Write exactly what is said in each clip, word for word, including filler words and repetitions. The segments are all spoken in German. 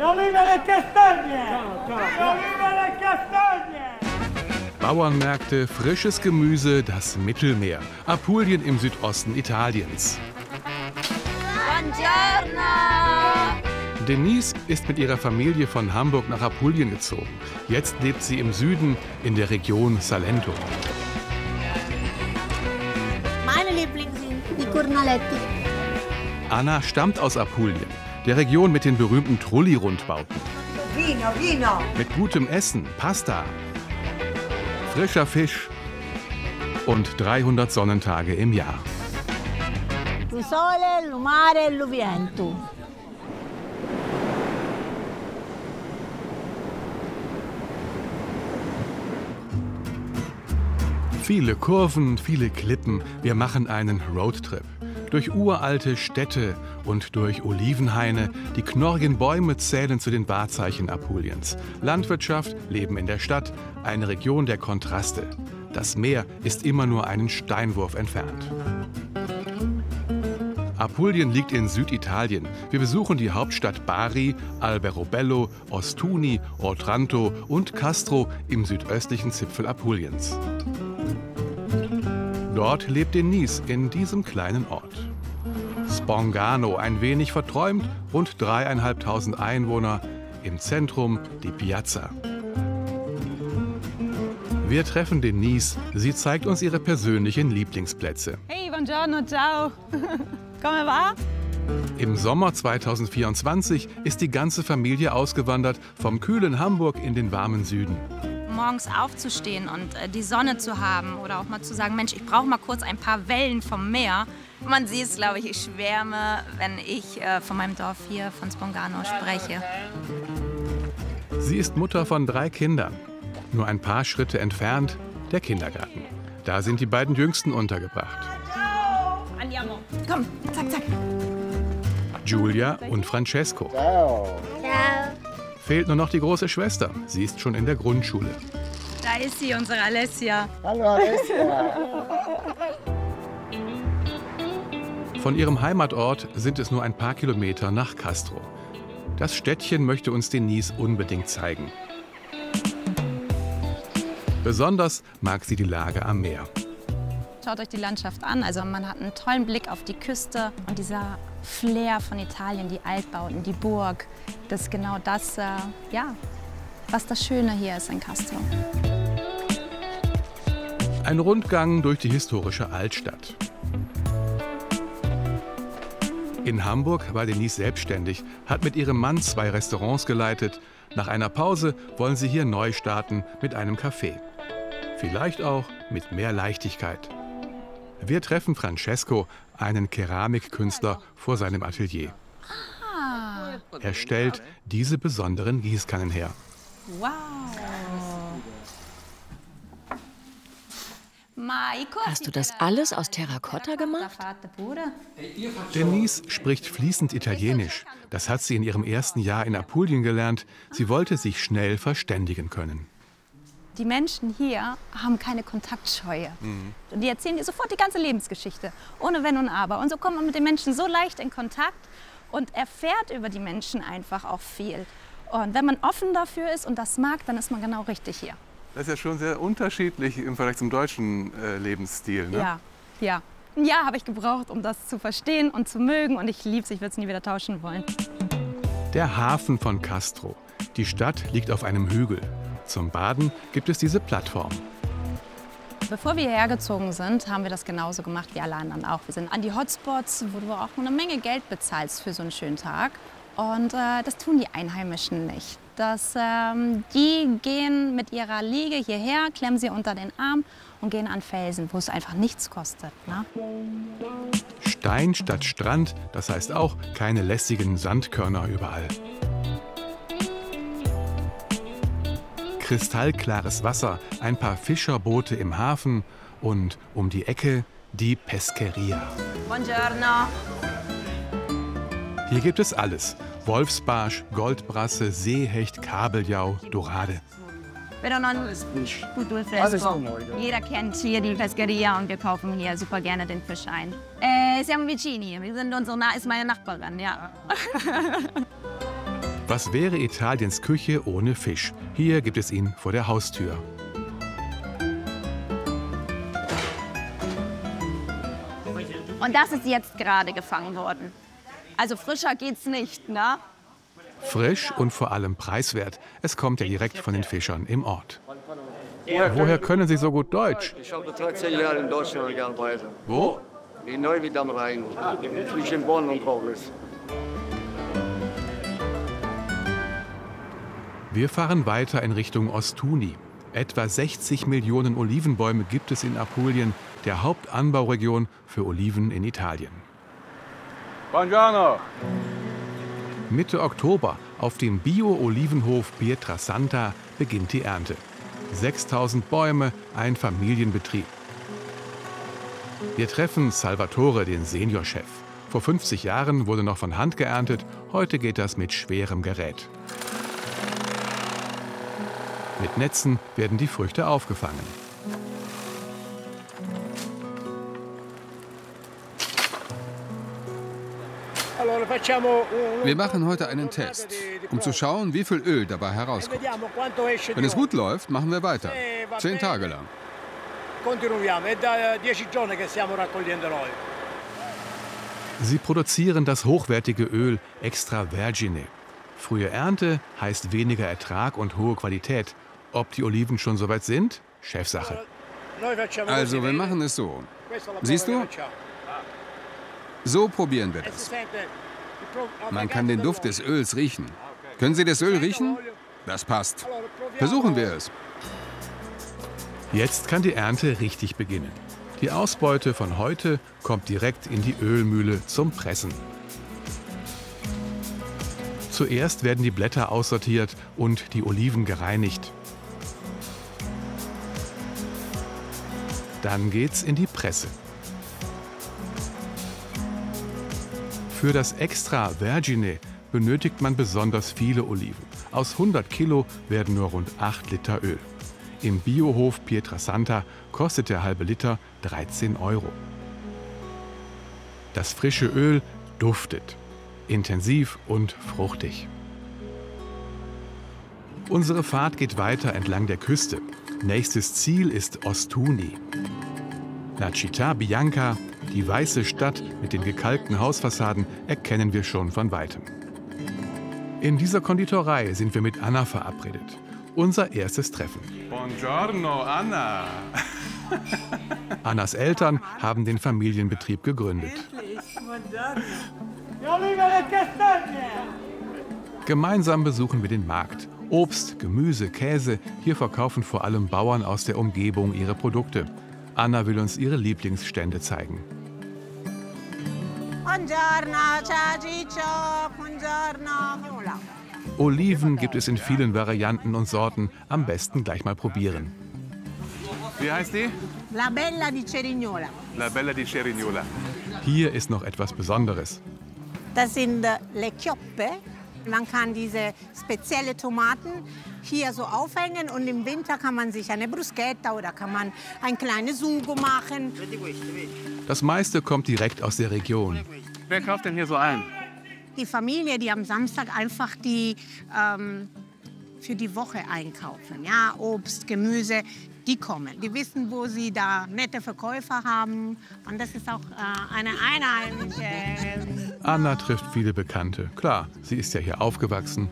Bauernmärkte, frisches Gemüse, das Mittelmeer. Apulien im Südosten Italiens. Buongiorno! Denise ist mit ihrer Familie von Hamburg nach Apulien gezogen. Jetzt lebt sie im Süden in der Region Salento. Meine Lieblinge sind die Cornaletti. Anna stammt aus Apulien, der Region mit den berühmten Trulli-Rundbauten. Vino, Vino! Mit gutem Essen, Pasta, frischer Fisch und dreihundert Sonnentage im Jahr. Il sole, il mare, il vento. Viele Kurven, viele Klippen. Wir machen einen Roadtrip. Durch uralte Städte und durch Olivenhaine. Die knorrigen Bäume zählen zu den Wahrzeichen Apuliens. Landwirtschaft, Leben in der Stadt, eine Region der Kontraste. Das Meer ist immer nur einen Steinwurf entfernt. Apulien liegt in Süditalien. Wir besuchen die Hauptstadt Bari, Alberobello, Ostuni, Otranto und Castro im südöstlichen Zipfel Apuliens. Dort lebt Denise in diesem kleinen Ort. Spongano, ein wenig verträumt, rund dreieinhalbtausend Einwohner, im Zentrum die Piazza. Wir treffen Denise, sie zeigt uns ihre persönlichen Lieblingsplätze. Hey, buongiorno, ciao. Come va? Im Sommer zweitausendvierundzwanzig ist die ganze Familie ausgewandert, vom kühlen Hamburg in den warmen Süden. Morgens aufzustehen und äh, die Sonne zu haben oder auch mal zu sagen, Mensch, ich brauche mal kurz ein paar Wellen vom Meer. Man sieht es, glaube ich, ich schwärme, wenn ich äh, von meinem Dorf hier, von Spongano, spreche. Sie ist Mutter von drei Kindern. Nur ein paar Schritte entfernt der Kindergarten. Da sind die beiden Jüngsten untergebracht. Andiamo. Komm, zack, zack. Giulia und Francesco. Ciao. Fehlt nur noch die große Schwester. Sie ist schon in der Grundschule. Da ist sie, unsere Alessia. Hallo Alessia. Von ihrem Heimatort sind es nur ein paar Kilometer nach Castro. Das Städtchen möchte uns Denise unbedingt zeigen. Besonders mag sie die Lage am Meer. Schaut euch die Landschaft an. Also man hat einen tollen Blick auf die Küste und dieser Flair von Italien, die Altbauten, die Burg. Das ist genau das, äh, ja, was das Schöne hier ist in Castro. Ein Rundgang durch die historische Altstadt. In Hamburg war Denise selbstständig, hat mit ihrem Mann zwei Restaurants geleitet. Nach einer Pause wollen sie hier neu starten mit einem Café. Vielleicht auch mit mehr Leichtigkeit. Wir treffen Francesco, einen Keramikkünstler, vor seinem Atelier. Ah, Er stellt diese besonderen Gießkannen her. wow. Hast du das alles aus Terrakotta gemacht? Denise spricht fließend Italienisch. Das hat sie in ihrem ersten Jahr in Apulien gelernt. Sie wollte sich schnell verständigen können. Die Menschen hier haben keine Kontaktscheue. Mhm. Und die erzählen dir sofort die ganze Lebensgeschichte, ohne Wenn und Aber. Und so kommt man mit den Menschen so leicht in Kontakt und erfährt über die Menschen einfach auch viel. Und wenn man offen dafür ist und das mag, dann ist man genau richtig hier. Das ist ja schon sehr unterschiedlich im Vergleich zum deutschen äh, Lebensstil, ne? Ja, ja. Ein Jahr habe ich gebraucht, um das zu verstehen und zu mögen. Und ich liebe es, ich würde es nie wieder tauschen wollen. Der Hafen von Castro. Die Stadt liegt auf einem Hügel. Zum Baden gibt es diese Plattform. Bevor wir hierher gezogen sind, haben wir das genauso gemacht wie alle anderen auch. Wir sind an die Hotspots, wo du auch eine Menge Geld bezahlst für so einen schönen Tag. Und äh, das tun die Einheimischen nicht. Das, ähm, die gehen mit ihrer Liege hierher, klemmen sie unter den Arm und gehen an Felsen, wo es einfach nichts kostet. Ne? Stein statt Strand, das heißt auch keine lästigen Sandkörner überall. Kristallklares Wasser, ein paar Fischerboote im Hafen und um die Ecke die Pescheria. Buongiorno. Hier gibt es alles. Wolfsbarsch, Goldbrasse, Seehecht, Kabeljau, Dorade. Però non tutto il fresco. Jeder kennt hier die Pescheria und wir kaufen hier super gerne den Fisch ein. Äh, siamo vicini, wir sind unsere Na ist meine Nachbarin, ja. Was wäre Italiens Küche ohne Fisch? Hier gibt es ihn vor der Haustür. Und das ist jetzt gerade gefangen worden. Also frischer geht's nicht, ne? Frisch und vor allem preiswert. Es kommt ja direkt von den Fischern im Ort. Woher können Sie so gut Deutsch? Ich habe dreizehn Jahre in Deutschland gearbeitet. Wo? In Neuwied am Rhein, zwischen Bonn und Koblenz. Wir fahren weiter in Richtung Ostuni. Etwa sechzig Millionen Olivenbäume gibt es in Apulien, der Hauptanbauregion für Oliven in Italien. Buongiorno. Mitte Oktober auf dem Bio-Olivenhof Pietrasanta beginnt die Ernte. sechstausend Bäume, ein Familienbetrieb. Wir treffen Salvatore, den Seniorchef. Vor fünfzig Jahren wurde noch von Hand geerntet, heute geht das mit schwerem Gerät. Mit Netzen werden die Früchte aufgefangen. Wir machen heute einen Test, um zu schauen, wie viel Öl dabei herauskommt. Wenn es gut läuft, machen wir weiter. Zehn Tage lang. Sie produzieren das hochwertige Öl Extra Vergine. Frühe Ernte heißt weniger Ertrag und hohe Qualität. Ob die Oliven schon soweit sind? Chefsache. Also, wir machen es so. Siehst du? So probieren wir das. Man kann den Duft des Öls riechen. Können Sie das Öl riechen? Das passt. Versuchen wir es. Jetzt kann die Ernte richtig beginnen. Die Ausbeute von heute kommt direkt in die Ölmühle zum Pressen. Zuerst werden die Blätter aussortiert und die Oliven gereinigt. Dann geht's in die Presse. Für das Extra Vergine benötigt man besonders viele Oliven. Aus hundert Kilo werden nur rund acht Liter Öl. Im Biohof Pietrasanta kostet der halbe Liter dreizehn Euro. Das frische Öl duftet, intensiv und fruchtig. Unsere Fahrt geht weiter entlang der Küste. Nächstes Ziel ist Ostuni. La Città Bianca, die weiße Stadt mit den gekalkten Hausfassaden, erkennen wir schon von weitem. In dieser Konditorei sind wir mit Anna verabredet. Unser erstes Treffen. Buongiorno, Anna. Annas Eltern haben den Familienbetrieb gegründet. Gemeinsam besuchen wir den Markt. Obst, Gemüse, Käse. Hier verkaufen vor allem Bauern aus der Umgebung ihre Produkte. Anna will uns ihre Lieblingsstände zeigen. Buongiorno, ciao Ciccio, buongiorno. Oliven gibt es in vielen Varianten und Sorten. Am besten gleich mal probieren. Wie heißt die? La Bella di Cerignola. La Bella di Cerignola. Hier ist noch etwas Besonderes. Das sind äh, Le Chioppe. Man kann diese spezielle Tomaten hier so aufhängen und im Winter kann man sich eine Bruschetta oder kann man ein kleines Sugo machen. Das meiste kommt direkt aus der Region. Wer kauft denn hier so ein? Die Familie, die am Samstag einfach die ähm, für die Woche einkaufen. Ja, Obst, Gemüse, die kommen. Die wissen, wo sie da nette Verkäufer haben. Und das ist auch äh, eine einheimische. Anna trifft viele Bekannte. Klar, sie ist ja hier aufgewachsen.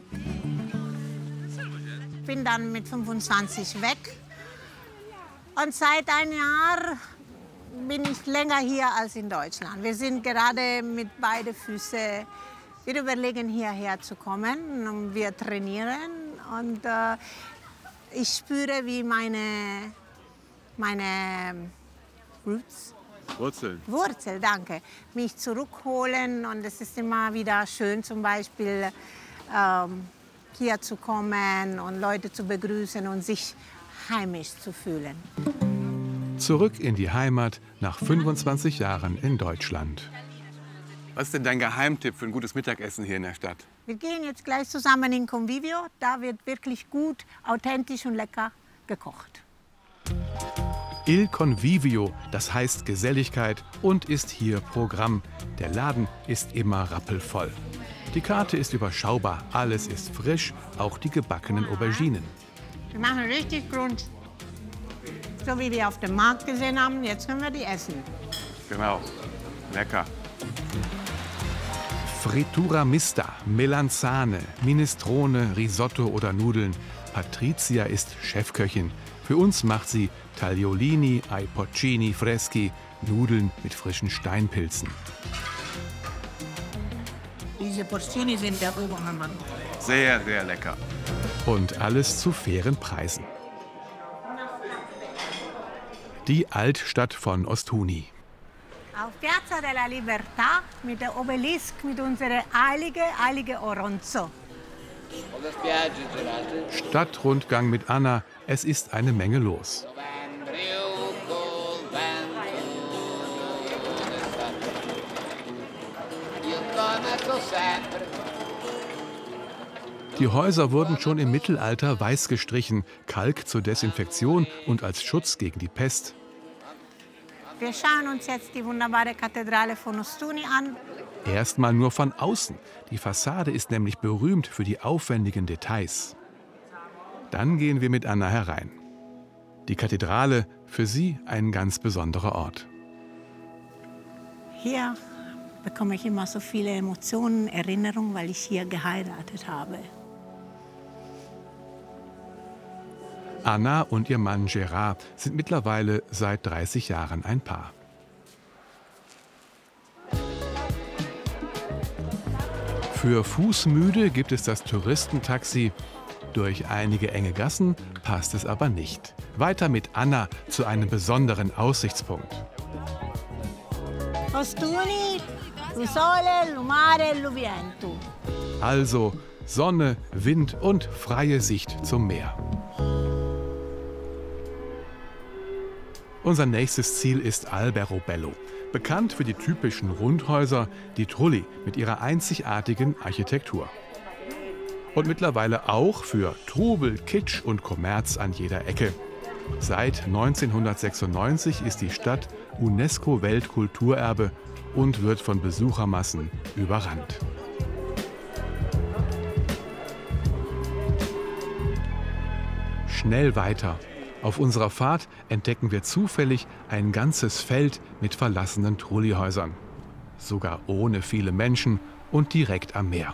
Ich bin dann mit fünfundzwanzig weg. Und seit einem Jahr bin ich länger hier als in Deutschland. Wir sind gerade mit beiden Füßen. Wir überlegen, hierher zu kommen. Und wir trainieren. Und äh, ich spüre, wie meine, meine Roots, Wurzeln. Wurzel, danke, mich zurückholen. Und es ist immer wieder schön, zum Beispiel ähm, hier zu kommen und Leute zu begrüßen und sich heimisch zu fühlen. Zurück in die Heimat nach fünfundzwanzig Jahren in Deutschland. Was ist denn dein Geheimtipp für ein gutes Mittagessen hier in der Stadt? Wir gehen jetzt gleich zusammen in Convivio. Da wird wirklich gut, authentisch und lecker gekocht. Il Convivio, das heißt Geselligkeit und ist hier Programm. Der Laden ist immer rappelvoll. Die Karte ist überschaubar, alles ist frisch, auch die gebackenen Auberginen. Wir machen richtig Grund, so wie wir auf dem Markt gesehen haben. Jetzt können wir die essen. Genau, lecker. Frittura mista, Melanzane, Minestrone, Risotto oder Nudeln. Patrizia ist Chefköchin. Für uns macht sie Tagliolini, ai porcini freschi, Nudeln mit frischen Steinpilzen. Diese Porcini sind der Oberhammer. Sehr, sehr lecker. Und alles zu fairen Preisen. Die Altstadt von Ostuni. Auf Piazza della Libertà mit der Obelisk, mit unserer heilige, heilige Oronzo. Stadtrundgang mit Anna. Es ist eine Menge los. Die Häuser wurden schon im Mittelalter weiß gestrichen, Kalk zur Desinfektion und als Schutz gegen die Pest. Wir schauen uns jetzt die wunderbare Kathedrale von Ostuni an. Erstmal nur von außen. Die Fassade ist nämlich berühmt für die aufwendigen Details. Dann gehen wir mit Anna herein. Die Kathedrale, für sie ein ganz besonderer Ort. Hier bekomme ich immer so viele Emotionen, Erinnerungen, weil ich hier geheiratet habe. Anna und ihr Mann Gerard sind mittlerweile seit dreißig Jahren ein Paar. Für Fußmüde gibt es das Touristentaxi. Durch einige enge Gassen passt es aber nicht. Weiter mit Anna zu einem besonderen Aussichtspunkt. Ostuni, il sole, il mare, il vento. Also Sonne, Wind und freie Sicht zum Meer. Unser nächstes Ziel ist Alberobello. Bekannt für die typischen Rundhäuser, die Trulli mit ihrer einzigartigen Architektur. Und mittlerweile auch für Trubel, Kitsch und Kommerz an jeder Ecke. Seit neunzehnhundertsechsundneunzig ist die Stadt UNESCO-Weltkulturerbe und wird von Besuchermassen überrannt. Schnell weiter. Auf unserer Fahrt entdecken wir zufällig ein ganzes Feld mit verlassenen Trullihäusern. Sogar ohne viele Menschen und direkt am Meer.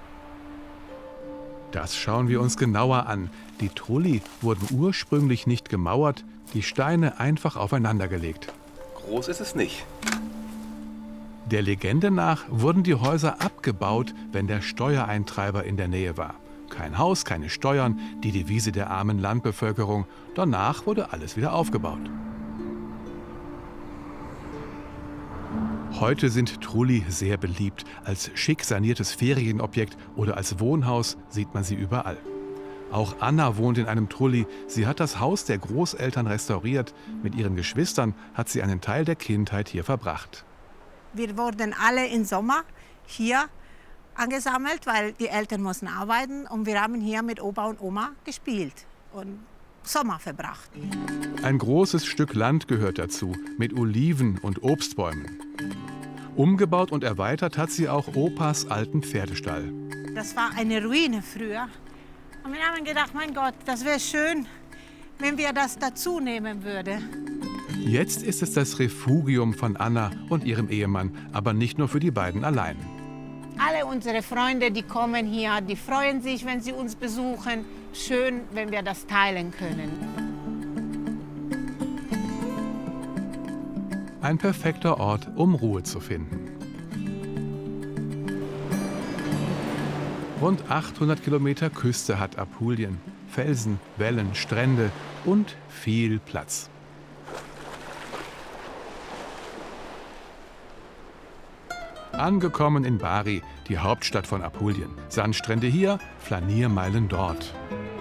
Das schauen wir uns genauer an. Die Trulli wurden ursprünglich nicht gemauert, die Steine einfach aufeinandergelegt. Groß ist es nicht. Der Legende nach wurden die Häuser abgebaut, wenn der Steuereintreiber in der Nähe war. Kein Haus, keine Steuern, die Devise der armen Landbevölkerung. Danach wurde alles wieder aufgebaut. Heute sind Trulli sehr beliebt. Als schick saniertes Ferienobjekt oder als Wohnhaus sieht man sie überall. Auch Anna wohnt in einem Trulli. Sie hat das Haus der Großeltern restauriert. Mit ihren Geschwistern hat sie einen Teil der Kindheit hier verbracht. Wir wurden alle im Sommer hier angesammelt, weil die Eltern mussten arbeiten. Und wir haben hier mit Opa und Oma gespielt und Sommer verbracht. Ein großes Stück Land gehört dazu, mit Oliven und Obstbäumen. Umgebaut und erweitert hat sie auch Opas alten Pferdestall. Das war eine Ruine früher. Und wir haben gedacht, mein Gott, das wäre schön, wenn wir das dazu nehmen würden. Jetzt ist es das Refugium von Anna und ihrem Ehemann, aber nicht nur für die beiden allein. Alle unsere Freunde, die kommen hier, die freuen sich, wenn sie uns besuchen. Schön, wenn wir das teilen können. Ein perfekter Ort, um Ruhe zu finden. Rund achthundert Kilometer Küste hat Apulien. Felsen, Wellen, Strände und viel Platz. Angekommen in Bari, die Hauptstadt von Apulien. Sandstrände hier, Flaniermeilen dort.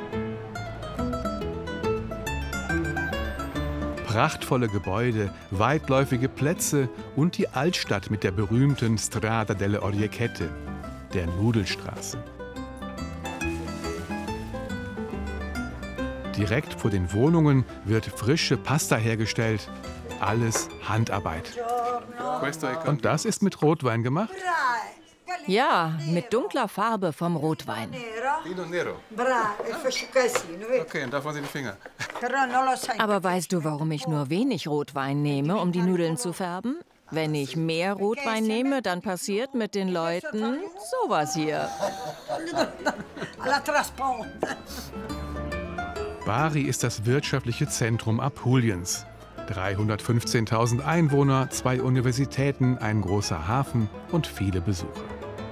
Prachtvolle Gebäude, weitläufige Plätze und die Altstadt mit der berühmten Strada delle Orecchiette, der Nudelstraße. Direkt vor den Wohnungen wird frische Pasta hergestellt. Alles Handarbeit. Und das ist mit Rotwein gemacht? Ja, mit dunkler Farbe vom Rotwein. Vino Nero. Okay, und davon sind die Finger. Aber weißt du, warum ich nur wenig Rotwein nehme, um die Nudeln zu färben? Wenn ich mehr Rotwein nehme, dann passiert mit den Leuten sowas hier. Bari ist das wirtschaftliche Zentrum Apuliens. dreihundertfünfzehntausend Einwohner, zwei Universitäten, ein großer Hafen und viele Besucher.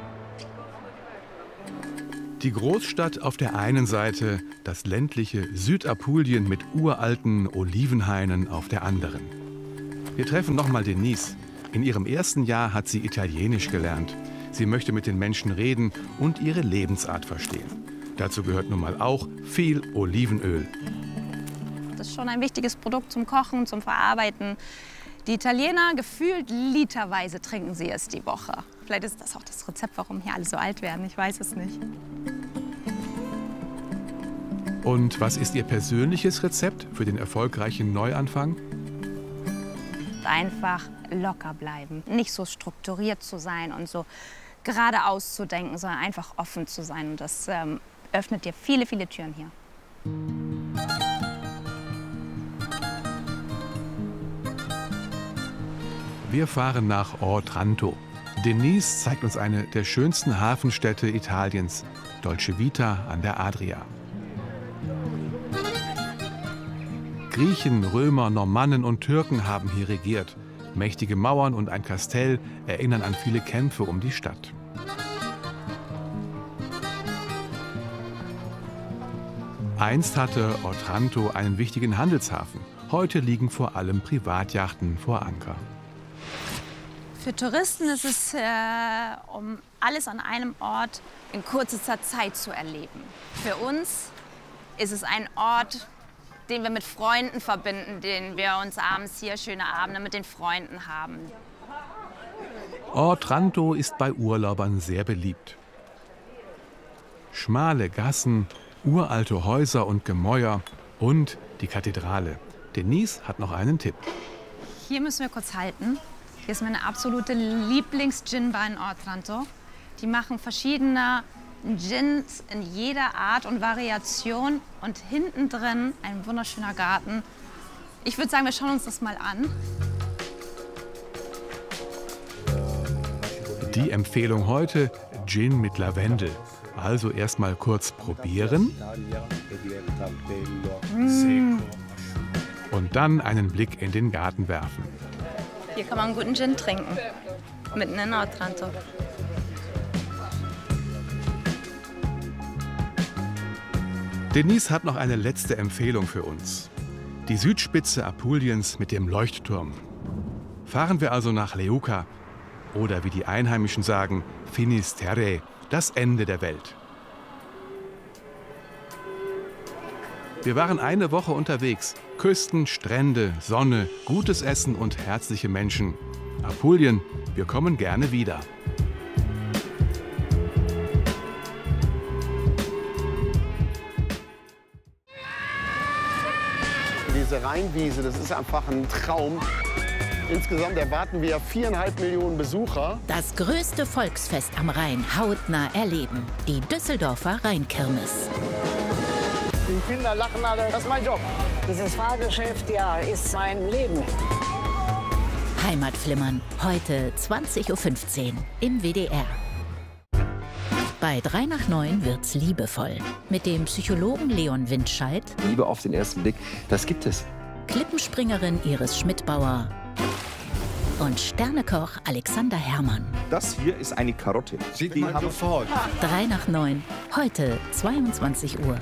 Die Großstadt auf der einen Seite, das ländliche Südapulien mit uralten Olivenhainen auf der anderen. Wir treffen nochmal Denise. In ihrem ersten Jahr hat sie Italienisch gelernt. Sie möchte mit den Menschen reden und ihre Lebensart verstehen. Dazu gehört nun mal auch viel Olivenöl. Das ist schon ein wichtiges Produkt zum Kochen, zum Verarbeiten. Die Italiener, gefühlt literweise trinken sie es die Woche. Vielleicht ist das auch das Rezept, warum hier alle so alt werden. Ich weiß es nicht. Und was ist Ihr persönliches Rezept für den erfolgreichen Neuanfang? Einfach locker bleiben, nicht so strukturiert zu sein und so geradeaus zu denken, sondern einfach offen zu sein. Und das ähm, öffnet dir viele, viele Türen hier. Wir fahren nach Otranto. Denise zeigt uns eine der schönsten Hafenstädte Italiens, Dolce Vita an der Adria. Griechen, Römer, Normannen und Türken haben hier regiert. Mächtige Mauern und ein Kastell erinnern an viele Kämpfe um die Stadt. Einst hatte Otranto einen wichtigen Handelshafen. Heute liegen vor allem Privatjachten vor Anker. Für Touristen ist es, äh, um alles an einem Ort in kürzester Zeit zu erleben. Für uns ist es ein Ort, den wir mit Freunden verbinden, den wir uns abends hier schöne Abende mit den Freunden haben. Otranto ist bei Urlaubern sehr beliebt. Schmale Gassen, uralte Häuser und Gemäuer und die Kathedrale. Denise hat noch einen Tipp. Hier müssen wir kurz halten. Hier ist meine absolute Lieblings-Gin-Bar in Otranto. Die machen verschiedene Gins in jeder Art und Variation und hinten drin ein wunderschöner Garten. Ich würde sagen, wir schauen uns das mal an. Die Empfehlung heute, Gin mit Lavendel. Also erst mal kurz probieren. Mm. Und dann einen Blick in den Garten werfen. Hier kann man einen guten Gin trinken, mitten in Otranto. Denise hat noch eine letzte Empfehlung für uns. Die Südspitze Apuliens mit dem Leuchtturm. Fahren wir also nach Leuca oder wie die Einheimischen sagen, Finisterre, das Ende der Welt. Wir waren eine Woche unterwegs. Küsten, Strände, Sonne, gutes Essen und herzliche Menschen. Apulien, wir kommen gerne wieder. Diese Rheinwiese, das ist einfach ein Traum. Insgesamt erwarten wir viereinhalb Millionen Besucher. Das größte Volksfest am Rhein hautnah erleben. Die Düsseldorfer Rheinkirmes. Die Kinder lachen alle, das ist mein Job. Dieses Fahrgeschäft, ja, ist mein Leben. Heimatflimmern, heute zwanzig Uhr fünfzehn im W D R. Bei drei nach neun wird's liebevoll. Mit dem Psychologen Leon Windscheid. Liebe auf den ersten Blick, das gibt es. Klippenspringerin Iris Schmidbauer. Und Sternekoch Alexander Herrmann. Das hier ist eine Karotte. Sieht man sofort. drei nach neun, heute zweiundzwanzig Uhr.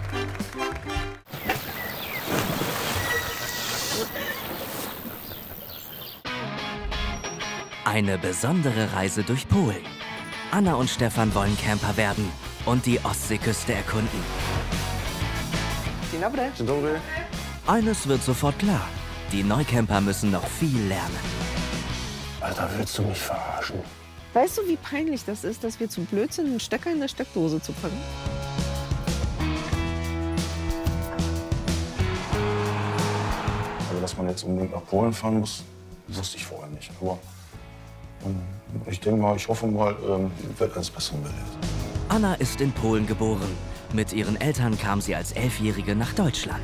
Eine besondere Reise durch Polen. Anna und Stefan wollen Camper werden und die Ostseeküste erkunden. Dzień dobry. Dzień dobry. Eines wird sofort klar. Die Neucamper müssen noch viel lernen. Alter, willst du mich verarschen? Weißt du, wie peinlich das ist, dass wir zu blöd sind, einen Stecker in der Steckdose zu packen? Also, dass man jetzt unbedingt nach Polen fahren muss, wusste ich vorher nicht. Aber um Ich denke mal, ich hoffe mal, ähm, wird eines Besseren belehrt. Anna ist in Polen geboren. Mit ihren Eltern kam sie als Elfjährige nach Deutschland.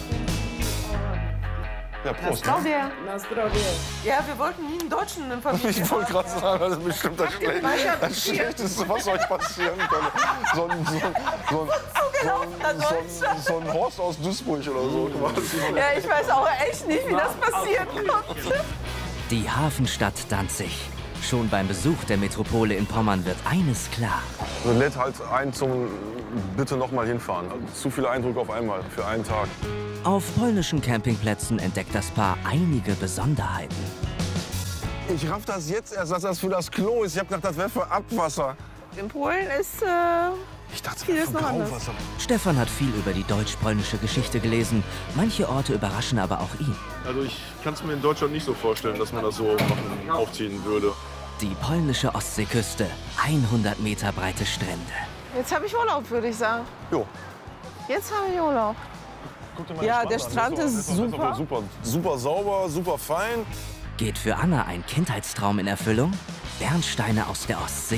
Ja, Prost. Na zdrowie. Na zdrowie. Ja, wir wollten nie einen Deutschen in Familie. Ich wollte gerade sagen, das ist bestimmt das, Schle das Schlechteste, was euch passieren kann. So ein, so ein, so ein, so ein, so ein, so ein Horst aus Duisburg oder so. Ja, ich weiß auch echt nicht, wie das passieren konnte. Die Hafenstadt Danzig. Schon beim Besuch der Metropole in Pommern wird eines klar. Also lädt halt ein zum bitte noch mal hinfahren. Also zu viele Eindrücke auf einmal für einen Tag. Auf polnischen Campingplätzen entdeckt das Paar einige Besonderheiten. Ich raff das jetzt erst, dass das für das Klo ist. Ich hab gedacht, das wäre für Abwasser. In Polen ist äh, ich dachte, vieles noch anders. Stefan hat viel über die deutsch-polnische Geschichte gelesen. Manche Orte überraschen aber auch ihn. Also ich kann es mir in Deutschland nicht so vorstellen, dass man das so machen, aufziehen würde. Die polnische Ostseeküste, hundert Meter breite Strände. Jetzt habe ich Urlaub, würde ich sagen. Jo. Jetzt habe ich Urlaub. Ja, der Strand ist, ist super. super. Super sauber, super fein. Geht für Anna ein Kindheitstraum in Erfüllung? Bernsteine aus der Ostsee?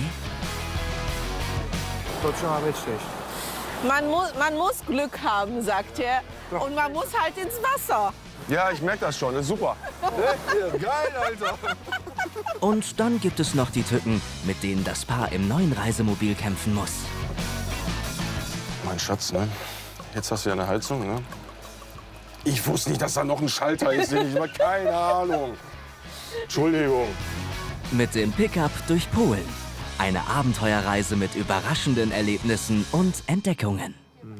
Man muss, man muss Glück haben, sagt er. Und man muss halt ins Wasser. Ja, ich merke das schon. Das ist super. Geil, Alter. Und dann gibt es noch die Tücken, mit denen das Paar im neuen Reisemobil kämpfen muss. Mein Schatz, ne? Jetzt hast du ja eine Heizung, ne? Ich wusste nicht, dass da noch ein Schalter ist. Ich habe keine Ahnung. Entschuldigung. Mit dem Pickup durch Polen. Eine Abenteuerreise mit überraschenden Erlebnissen und Entdeckungen.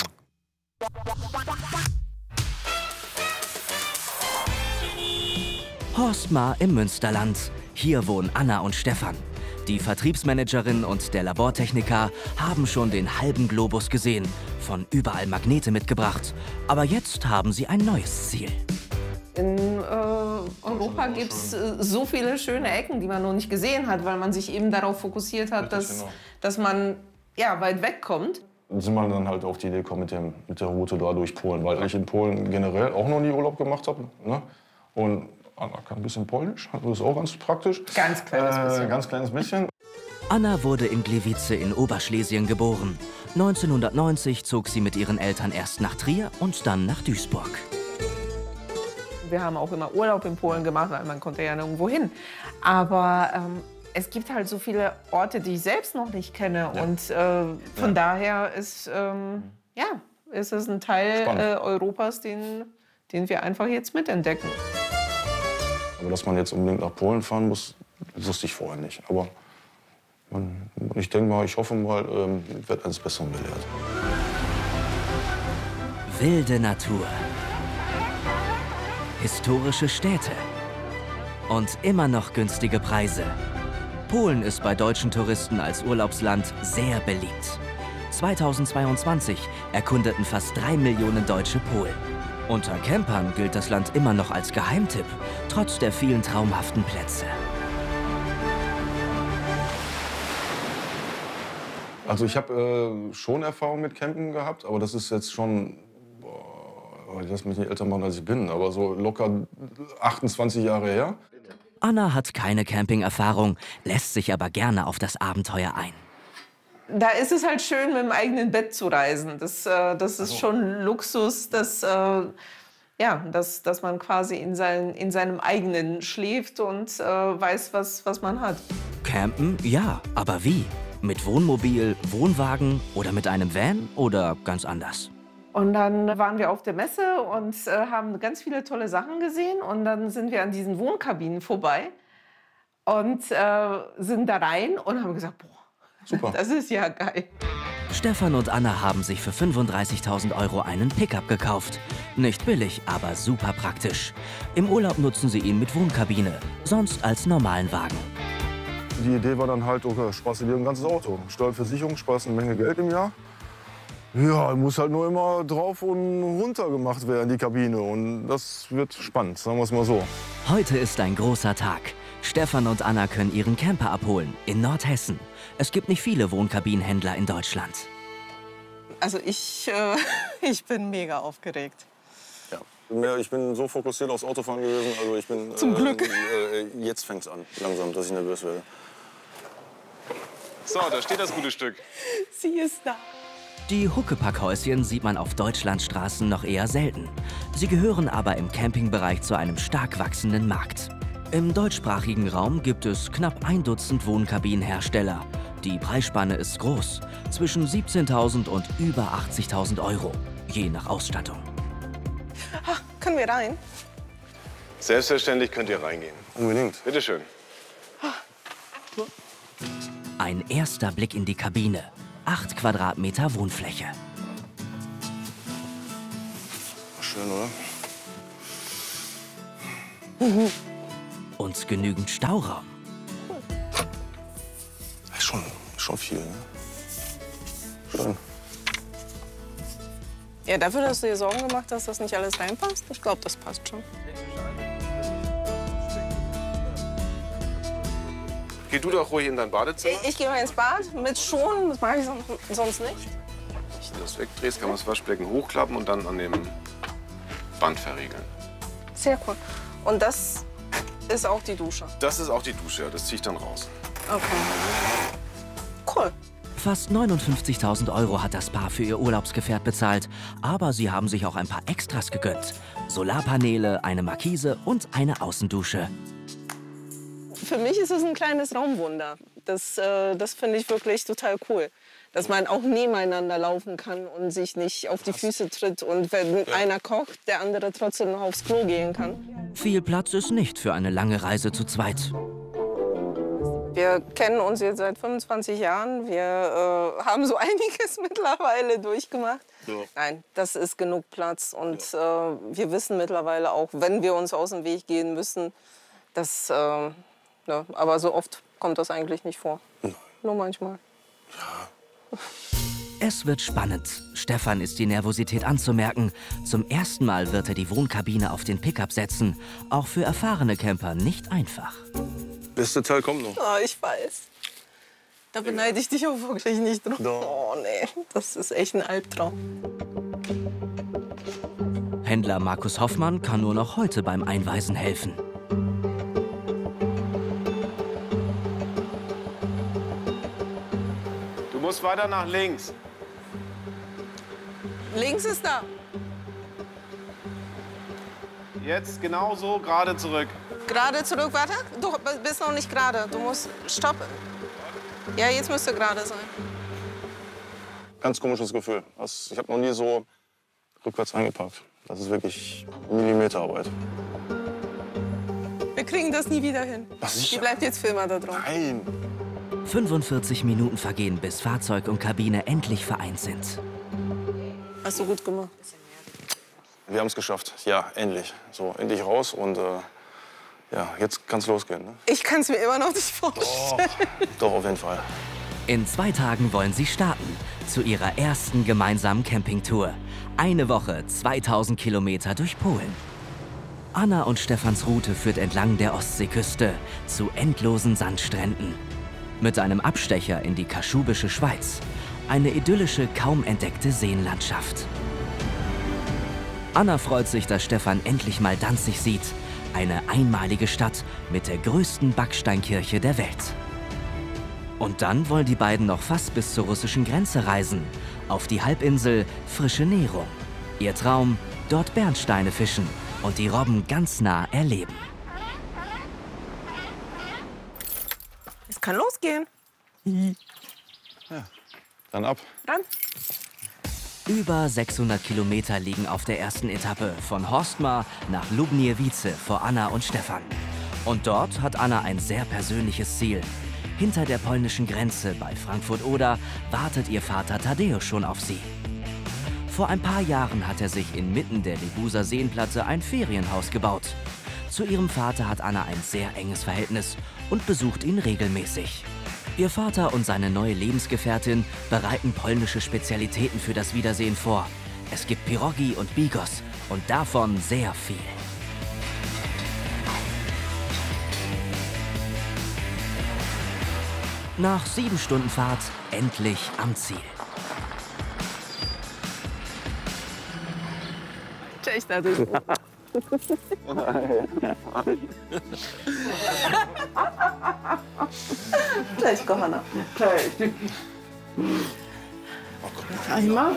Horstmar im Münsterland. Hier wohnen Anna und Stefan. Die Vertriebsmanagerin und der Labortechniker haben schon den halben Globus gesehen, von überall Magnete mitgebracht. Aber jetzt haben sie ein neues Ziel. In äh, Europa gibt es äh, so viele schöne Ecken, die man noch nicht gesehen hat, weil man sich eben darauf fokussiert hat, dass, genau. dass man ja, weit wegkommt. Dann sind wir dann halt auf die Idee gekommen mit, dem, mit der Route da durch Polen, weil ich in Polen generell auch noch nie Urlaub gemacht habe. Ne? Und Anna kann ein bisschen Polnisch, das ist auch ganz praktisch. Ganz kleines bisschen. Äh, ganz kleines bisschen. Anna wurde in Gliwice in Oberschlesien geboren. neunzehnhundertneunzig zog sie mit ihren Eltern erst nach Trier und dann nach Duisburg. Wir haben auch immer Urlaub in Polen gemacht, weil man konnte ja nirgendwo hin. Aber ähm, es gibt halt so viele Orte, die ich selbst noch nicht kenne. Ja. Und äh, von ja. daher ist, ähm, ja, ist es ein Teil äh, Europas, den, den wir einfach jetzt mitentdecken. Aber dass man jetzt unbedingt nach Polen fahren muss, wusste ich vorher nicht. Aber man, ich denke mal, ich hoffe mal, ähm, wird eines Besseren belehrt. Wilde Natur. Historische Städte. Und immer noch günstige Preise. Polen ist bei deutschen Touristen als Urlaubsland sehr beliebt. zweitausendzweiundzwanzig erkundeten fast drei Millionen Deutsche Polen. Unter Campern gilt das Land immer noch als Geheimtipp, trotz der vielen traumhaften Plätze. Also ich habe äh, schon Erfahrung mit Campen gehabt, aber das ist jetzt schon, boah, ich lass mich nicht älter machen, als ich bin, aber so locker achtundzwanzig Jahre her. Anna hat keine Camping-Erfahrung, lässt sich aber gerne auf das Abenteuer ein. Da ist es halt schön, mit dem eigenen Bett zu reisen. Das, äh, das ist also schon Luxus, dass, äh, ja, dass, dass man quasi in, sein, in seinem eigenen schläft und äh, weiß, was, was man hat. Campen, ja, aber wie? Mit Wohnmobil, Wohnwagen oder mit einem Van oder ganz anders? Und dann waren wir auf der Messe und äh, haben ganz viele tolle Sachen gesehen. Und dann sind wir an diesen Wohnkabinen vorbei und äh, sind da rein und haben gesagt, boah, super. Das ist ja geil. Stefan und Anna haben sich für fünfunddreißigtausend Euro einen Pickup gekauft. Nicht billig, aber super praktisch. Im Urlaub nutzen sie ihn mit Wohnkabine, sonst als normalen Wagen. Die Idee war dann halt, okay, sparst du dir ein ganzes Auto. Steuerversicherung, sparst eine Menge Geld im Jahr. Ja, muss halt nur immer drauf und runter gemacht werden, die Kabine. Und das wird spannend, sagen wir es mal so. Heute ist ein großer Tag. Stefan und Anna können ihren Camper abholen in Nordhessen. Es gibt nicht viele Wohnkabinenhändler in Deutschland. Also ich, äh, ich bin mega aufgeregt. Ja, ich bin so fokussiert aufs Autofahren gewesen. Also ich bin, Zum Glück. Äh, äh, jetzt fängt's an, langsam, dass ich nervös werde. So, da steht das gute Stück. Sie ist da. Die Huckepackhäuschen sieht man auf Deutschlands Straßen noch eher selten. Sie gehören aber im Campingbereich zu einem stark wachsenden Markt. Im deutschsprachigen Raum gibt es knapp ein Dutzend Wohnkabinenhersteller. Die Preisspanne ist groß, zwischen siebzehntausend und über achtzigtausend Euro, je nach Ausstattung. Ach, können wir rein? Selbstverständlich könnt ihr reingehen. Unbedingt. Bitte schön. Ein erster Blick in die Kabine. Acht Quadratmeter Wohnfläche. Schön, oder? Und genügend Stauraum. Schon, schon viel, ne? Schön. Ja, dafür, dass du dir Sorgen gemacht hast, dass nicht alles reinpasst, ich glaube, das passt schon. Geh du doch ruhig in dein Badezimmer. Ich, ich gehe mal ins Bad mit Schuhen, das mache ich sonst nicht. Wenn du das wegdrehst, kann man das Waschbecken hochklappen und dann an dem Band verriegeln. Sehr cool. Und das ist auch die Dusche? Das ist auch die Dusche, das ziehe ich dann raus. Okay. Cool. Fast neunundfünfzigtausend Euro hat das Paar für ihr Urlaubsgefährt bezahlt. Aber sie haben sich auch ein paar Extras gegönnt. Solarpaneele, eine Markise und eine Außendusche. Für mich ist es ein kleines Raumwunder. Das, äh, das finde ich wirklich total cool. Dass man auch nebeneinander laufen kann und sich nicht auf die Füße tritt. Und wenn ja. einer kocht, der andere trotzdem noch aufs Klo gehen kann. Viel Platz ist nicht für eine lange Reise zu zweit. Wir kennen uns jetzt seit fünfundzwanzig Jahren. Wir äh, haben so einiges mittlerweile durchgemacht. Ja. Nein, das ist genug Platz. Und ja. äh, wir wissen mittlerweile auch, wenn wir uns aus dem Weg gehen müssen, dass... Äh, ja, aber so oft kommt das eigentlich nicht vor. Nein. Nur manchmal. Ja. Es wird spannend. Stefan ist die Nervosität anzumerken. Zum ersten Mal wird er die Wohnkabine auf den Pickup setzen. Auch für erfahrene Camper nicht einfach. Beste Teil kommt noch. Oh, ich weiß. Da beneide ich dich auch wirklich nicht drauf. Doch. Oh nee, das ist echt ein Albtraum. Händler Markus Hoffmann kann nur noch heute beim Einweisen helfen. Du musst weiter nach links. Links ist da. Jetzt genau so, gerade zurück. Gerade zurück, warte. Du bist noch nicht gerade. Du musst stoppen. Ja, jetzt müsste gerade sein. Ganz komisches Gefühl. Ich habe noch nie so rückwärts eingepackt. Das ist wirklich Millimeterarbeit. Wir kriegen das nie wieder hin. Die bleibt jetzt für immer da drauf. Nein. fünfundvierzig Minuten vergehen, bis Fahrzeug und Kabine endlich vereint sind. Hast du gut gemacht. Wir haben es geschafft. Ja, endlich. So, endlich raus und äh, ja, jetzt kann es losgehen. Ne? Ich kann es mir immer noch nicht vorstellen. Doch, doch, auf jeden Fall. In zwei Tagen wollen sie starten zu ihrer ersten gemeinsamen Campingtour. Eine Woche, zweitausend Kilometer durch Polen. Anna und Stefans Route führt entlang der Ostseeküste zu endlosen Sandstränden. Mit einem Abstecher in die kaschubische Schweiz. Eine idyllische, kaum entdeckte Seenlandschaft. Anna freut sich, dass Stefan endlich mal Danzig sieht. Eine einmalige Stadt mit der größten Backsteinkirche der Welt. Und dann wollen die beiden noch fast bis zur russischen Grenze reisen. Auf die Halbinsel Frische Nero. Ihr Traum, dort Bernsteine fischen und die Robben ganz nah erleben. Es kann losgehen. Ja, dann ab. Dann. Über sechshundert Kilometer liegen auf der ersten Etappe von Horstmar nach Lubniewice vor Anna und Stefan. Und dort hat Anna ein sehr persönliches Ziel. Hinter der polnischen Grenze bei Frankfurt-Oder wartet ihr Vater Tadeusz schon auf sie. Vor ein paar Jahren hat er sich inmitten der Libuser Seenplatte ein Ferienhaus gebaut. Zu ihrem Vater hat Anna ein sehr enges Verhältnis und besucht ihn regelmäßig. Ihr Vater und seine neue Lebensgefährtin bereiten polnische Spezialitäten für das Wiedersehen vor. Es gibt Pierogi und Bigos und davon sehr viel. Nach sieben Stunden Fahrt endlich am Ziel. Cześć, Tadeusz. Cześć, kochana. Cześć. Einmal.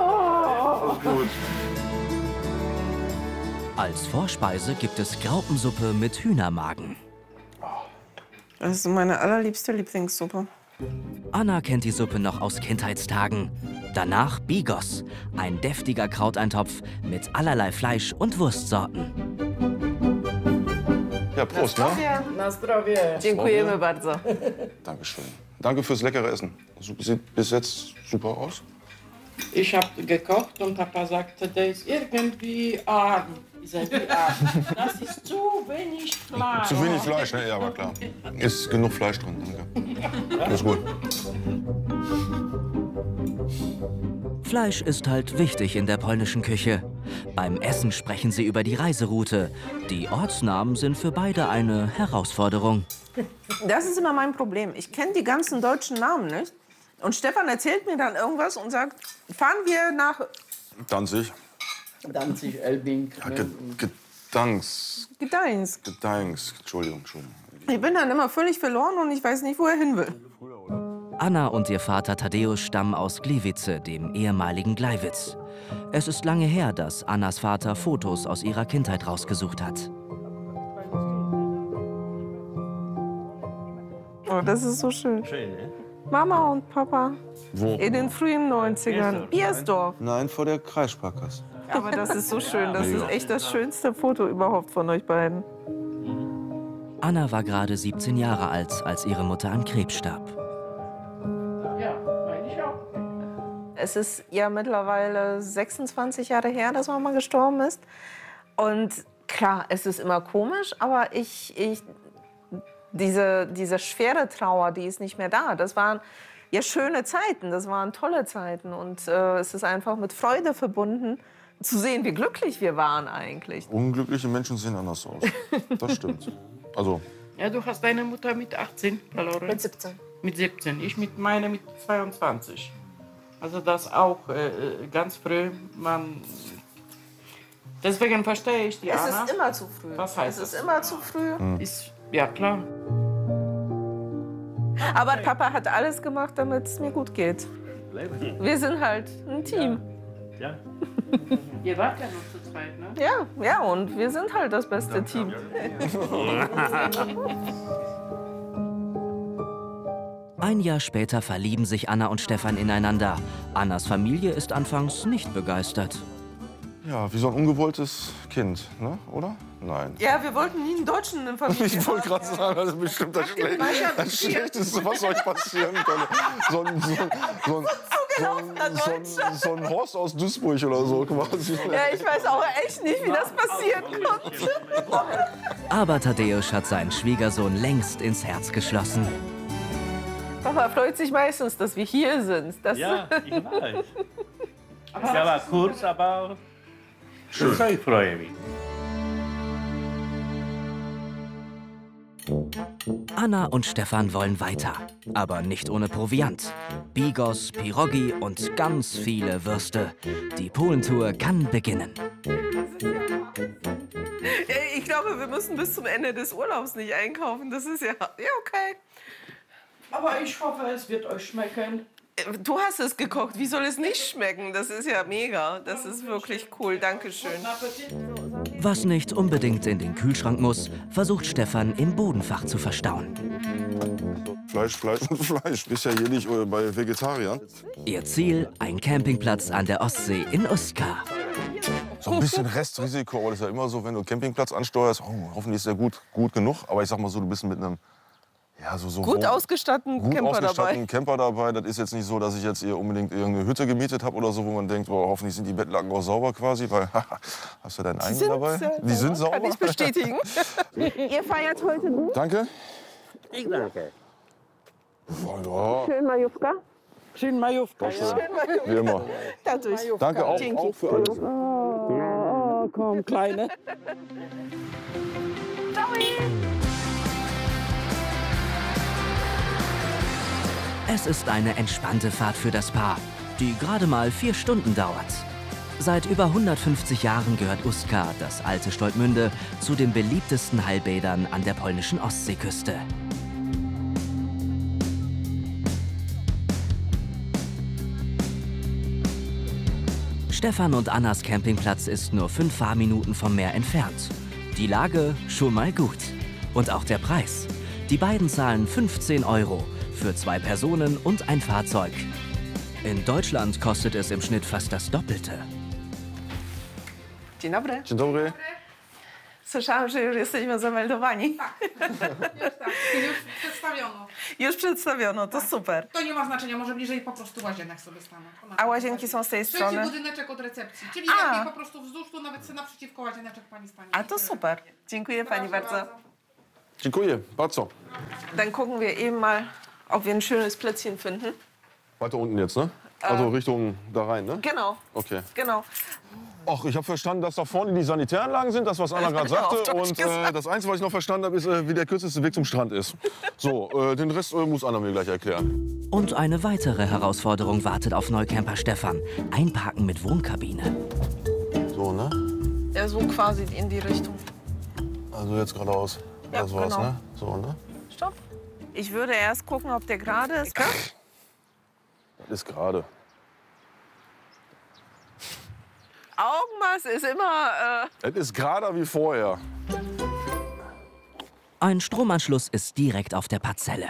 Als Vorspeise gibt es Graupensuppe mit Hühnermagen. Das ist meine allerliebste Lieblingssuppe. Anna kennt die Suppe noch aus Kindheitstagen. Danach Bigos, ein deftiger Krauteintopf mit allerlei Fleisch- und Wurstsorten. Ja, Prost, ne? Na zdrowie. Dziękujemy bardzo. Dankeschön. Danke fürs leckere Essen. Sieht bis jetzt super aus. Ich habe gekocht und Papa sagte, der ist irgendwie arm. Ich sag, wie arm? Das ist zu wenig Fleisch. Zu wenig Fleisch, ne? Ja, aber klar. Ist genug Fleisch drin, danke. Ist gut. Fleisch ist halt wichtig in der polnischen Küche. Beim Essen sprechen sie über die Reiseroute. Die Ortsnamen sind für beide eine Herausforderung. Das ist immer mein Problem. Ich kenne die ganzen deutschen Namen nicht. Und Stefan erzählt mir dann irgendwas und sagt, fahren wir nach... Danzig. Danzig, Elbing. Ja, Ge Gedanks. Gdańsk. Gdańsk. Entschuldigung, Entschuldigung. Ich bin dann immer völlig verloren und ich weiß nicht, wo er hin will. Anna und ihr Vater Tadeusz stammen aus Gliwice, dem ehemaligen Gleiwitz. Es ist lange her, dass Annas Vater Fotos aus ihrer Kindheit rausgesucht hat. Oh, das ist so schön. Schön, ne? Mama und Papa. Wo? In den frühen neunzigern. Biersdorf. Nein, vor der Kreissparkasse. Aber das ist so schön. Das ist echt das schönste Foto überhaupt von euch beiden. Anna war gerade siebzehn Jahre alt, als ihre Mutter an Krebs starb. Ja, meine ich auch. Es ist ja mittlerweile sechsundzwanzig Jahre her, dass Mama gestorben ist. Und klar, es ist immer komisch, aber ich, ich, diese, diese schwere Trauer, die ist nicht mehr da. Das waren ja schöne Zeiten, das waren tolle Zeiten. Und äh, es ist einfach mit Freude verbunden, zu sehen, wie glücklich wir waren eigentlich. Unglückliche Menschen sehen anders aus. Das stimmt. Also. Ja, du hast deine Mutter mit achtzehn verloren. Mit siebzehn. Mit siebzehn. Ich mit meiner mit zweiundzwanzig. Also das auch äh, ganz früh. Man Deswegen verstehe ich die Es Anna. ist immer zu früh. Was heißt es ist das? immer zu früh. Hm. Ist, ja, klar. Aber Papa hat alles gemacht, damit es mir gut geht. Wir sind halt ein Team. Ja. Ihr wart ja noch zu zweit, ne? Ja, ja, und wir sind halt das beste Team. Ein Jahr später verlieben sich Anna und Stefan ineinander. Annas Familie ist anfangs nicht begeistert. Ja, wie so ein ungewolltes Kind, ne? Oder? Nein. Ja, wir wollten nie einen Deutschen in der Familie. Ich wollte gerade sagen, das ist bestimmt das, Schle das Schlechteste, was euch passieren kann. So ein, so ein, so ein, so ein, so ein, so ein Horst aus Duisburg oder so quasi. Ja, ich weiß auch echt nicht, wie das passieren konnte. Aber Tadeusz hat seinen Schwiegersohn längst ins Herz geschlossen. Papa freut sich meistens, dass wir hier sind. Das Ja, ich weiß. Ja, war kurz, aber schön. Ich freue mich. Anna und Stefan wollen weiter, aber nicht ohne Proviant. Bigos, Pierogi und ganz viele Würste. Die Polentour kann beginnen. Ich glaube, wir müssen bis zum Ende des Urlaubs nicht einkaufen. Das ist ja, ja okay. Aber ich hoffe, es wird euch schmecken. Du hast es gekocht. Wie soll es nicht schmecken? Das ist ja mega. Das ist wirklich cool. Dankeschön. Was nicht unbedingt in den Kühlschrank muss, versucht Stefan im Bodenfach zu verstauen. Fleisch, Fleisch und Fleisch. Bist ja hier nicht bei Vegetariern. Ihr Ziel, ein Campingplatz an der Ostsee in Ustka. So ein bisschen Restrisiko, aber das ist ja immer so, wenn du einen Campingplatz ansteuerst, oh, hoffentlich ist der gut, gut genug. Aber ich sag mal so, du bist mit einem ja, so, so gut ausgestatteten gut Camper ausgestatteten dabei. Camper dabei. Das ist jetzt nicht so, dass ich jetzt hier unbedingt irgendeine Hütte gemietet habe oder so, wo man denkt, oh, hoffentlich sind die Bettlaken auch sauber quasi, weil hast du deinen eigenen sind dabei? Sauber. Die sind sauber. Kann ich bestätigen. Ihr feiert heute gut? Danke. Ich danke. Ja. Schön Majówka. Schön Majówka. Ja. Wie immer. Dadurch. Danke auch, auch für alles. Oh, komm, Kleine. Ciao. Es ist eine entspannte Fahrt für das Paar, die gerade mal vier Stunden dauert. Seit über hundertfünfzig Jahren gehört Ustka, das alte Stoltmünde, zu den beliebtesten Heilbädern an der polnischen Ostseeküste. Stefan und Annas Campingplatz ist nur fünf Fahrminuten vom Meer entfernt. Die Lage schon mal gut. Und auch der Preis. Die beiden zahlen fünfzehn Euro für zwei Personen und ein Fahrzeug. In Deutschland kostet es im Schnitt fast das Doppelte. Dzień dobry. Dzień dobry. Słyszałam, że już jesteśmy zameldowani. Tak, już tak. Już przedstawiono. Już przedstawiono, to super. To nie ma znaczenia, może bliżej po prostu łazienek sobie stanę. A łazienki są z tej Trzeci strony? budyneczek od recepcji, czyli A. lepiej po prostu wzdłuż, tu nawet sobie naprzeciwko łazienek pani stanie. A to super. Dziękuję pani bardzo. Dziękuję, bardzo. Dann gucken wir eben mal, ob wir ein schönes Plätzchen finden. Weiter unten jetzt, ne? Also Richtung da rein, ne? Genau. Okay. Genau. Ach, ich habe verstanden, dass da vorne die Sanitäranlagen sind, das, was Anna gerade Ja, auf sagte. Deutsch Und äh, das Einzige, was ich noch verstanden habe, ist, äh, wie der kürzeste Weg zum Strand ist. So, äh, den Rest äh, muss Anna mir gleich erklären. Und eine weitere Herausforderung wartet auf Neucamper Stefan. Einparken mit Wohnkabine. So, ne? Ja, so quasi in die Richtung. Also jetzt geradeaus. Ja, das war's, genau. ne? So, ne? Stopp. Ich würde erst gucken, ob der gerade ist. Das ist gerade. Augenmaß ist immer... Äh Es ist gerader wie vorher. Ein Stromanschluss ist direkt auf der Parzelle.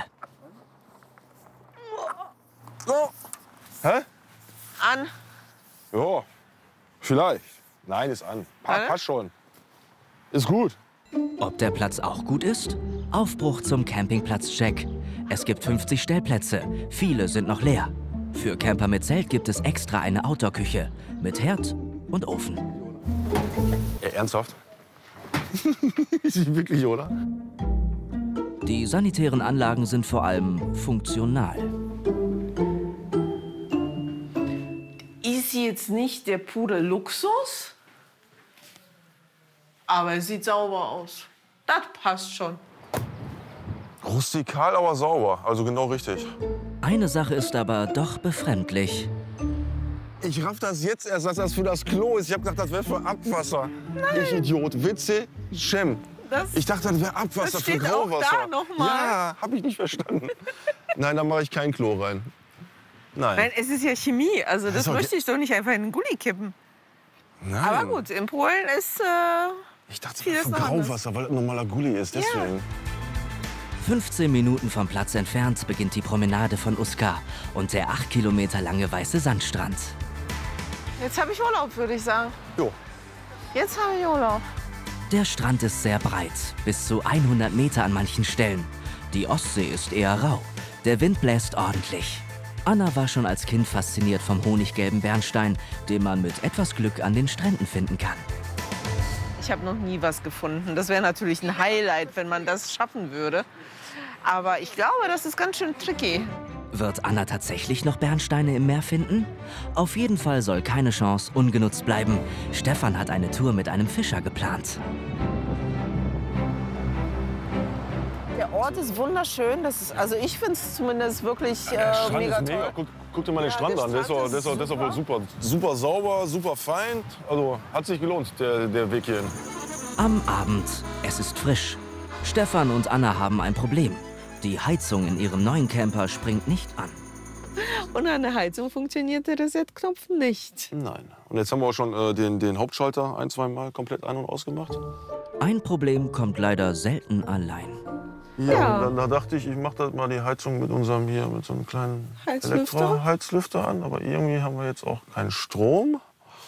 So. Hä? An. Ja, vielleicht. Nein, ist an. Pa Hä? passt schon. Ist gut. Ob der Platz auch gut ist? Aufbruch zum Campingplatz-Check. Es gibt fünfzig Stellplätze. Viele sind noch leer. Für Camper mit Zelt gibt es extra eine Outdoor-Küche mit Herd und Ofen. Ja, ernsthaft? Ist wirklich, oder? Die sanitären Anlagen sind vor allem funktional. Ist jetzt nicht der pure Luxus, aber es sieht sauber aus. Das passt schon. Rustikal, aber sauber. Also genau richtig. Eine Sache ist aber doch befremdlich. Ich raff das jetzt erst, dass das für das Klo ist. Ich hab gedacht, das wäre für Abwasser. Nein. Ich Idiot. Witze, Schem. Das, ich dachte, das wäre Abwasser das für steht Grauwasser. auch da noch mal. Ja, hab ich nicht verstanden. Nein, da mache ich kein Klo rein. Nein. Nein, es ist ja Chemie. Also das, Das ist doch- möchte ich doch nicht einfach in den Gully kippen. Nein. Aber gut, in Polen ist äh, Ich dachte, vieles für noch anders. Grauwasser, weil das ein normaler Gully ist. Deswegen. fünfzehn Minuten vom Platz entfernt beginnt die Promenade von Ustka und der acht Kilometer lange weiße Sandstrand. Jetzt habe ich Urlaub, würde ich sagen. Jo. Jetzt habe ich Urlaub. Der Strand ist sehr breit, bis zu hundert Meter an manchen Stellen. Die Ostsee ist eher rau. Der Wind bläst ordentlich. Anna war schon als Kind fasziniert vom honiggelben Bernstein, den man mit etwas Glück an den Stränden finden kann. Ich habe noch nie was gefunden. Das wäre natürlich ein Highlight, wenn man das schaffen würde. Aber ich glaube, das ist ganz schön tricky. Wird Anna tatsächlich noch Bernsteine im Meer finden? Auf jeden Fall soll keine Chance ungenutzt bleiben. Stefan hat eine Tour mit einem Fischer geplant. Der Ort ist wunderschön. Das ist, also ich finde es zumindest wirklich äh, Der Strand mega ist mega. toll. Guck, guck dir mal den Ja, Strand der an. Der ist Strand doch, der ist doch, der ist doch wohl super. Super sauber, super fein. Also hat sich gelohnt, der, der Weg hierhin. Am Abend. Es ist frisch. Stefan und Anna haben ein Problem. Die Heizung in ihrem neuen Camper springt nicht an. Und an der Heizung funktioniert der Reset-Knopf nicht. Nein. Und jetzt haben wir auch schon äh, den, den Hauptschalter ein, zwei Mal komplett ein- und ausgemacht. Ein Problem kommt leider selten allein. Ja, Ja. Und dann da dachte ich, ich mache das mal die Heizung mit unserem hier, mit so einem kleinen Heizlüfter? Elektro-Heizlüfter an. Aber irgendwie haben wir jetzt auch keinen Strom.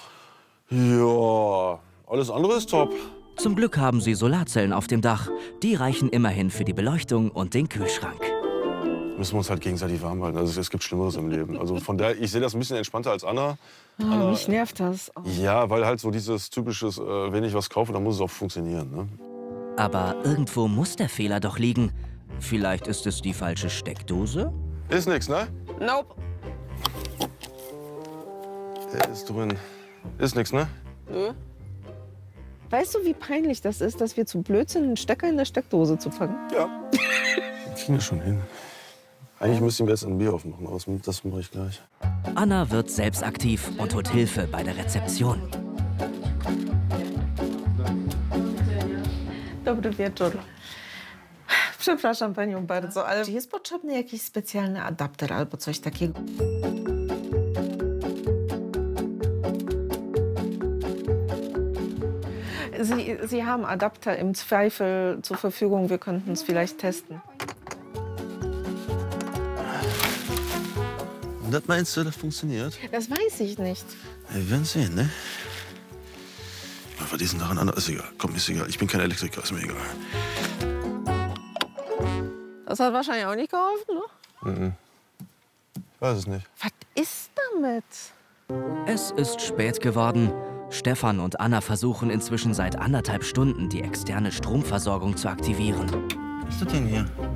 Ja, alles andere ist top. Zum Glück haben sie Solarzellen auf dem Dach. Die reichen immerhin für die Beleuchtung und den Kühlschrank. Müssen wir uns halt gegenseitig warm halten. Also es gibt Schlimmeres im Leben. Also von daher, ich sehe das ein bisschen entspannter als Anna. Oh, Anna mich nervt das. Oh. ja, weil halt so dieses typisches, äh, wenn ich was kaufe, dann muss es auch funktionieren. Ne? Aber irgendwo muss der Fehler doch liegen. Vielleicht ist es die falsche Steckdose? Ist nix, ne? Nope. Der ist drin. Ist nix, ne? Nö. Weißt du, wie peinlich das ist, dass wir zu blöd sind, einen Stecker in der Steckdose zu packen? Ja. Das kriegen wir schon hin. Eigentlich müssten wir jetzt ein Bier aufmachen, aber das mache ich gleich. Anna wird selbst aktiv und holt Hilfe bei der Rezeption. Dobry wieczór. Przepraszam panią bardzo, ale czy jest potrzebny jakiś specjalny adapter albo coś takiego? Sie, Sie haben Adapter im Zweifel zur Verfügung. Wir könnten es vielleicht testen. Und das meinst du, das funktioniert? Das weiß ich nicht. Wir werden sehen, ne? Was ist denn daran anders? Ist egal. Komm, ist egal. Ich bin kein Elektriker, ist mir egal. Das hat wahrscheinlich auch nicht geholfen, ne? Mhm. Ich weiß es nicht. Was ist damit? Es ist spät geworden. Stefan und Anna versuchen inzwischen seit anderthalb Stunden, die externe Stromversorgung zu aktivieren. Was ist das denn hier?